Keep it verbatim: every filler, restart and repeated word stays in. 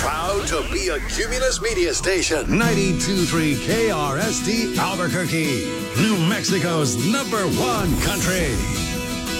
Proud to be a Cumulus Media Station. ninety-two point three K R S T Albuquerque, New Mexico's number one country.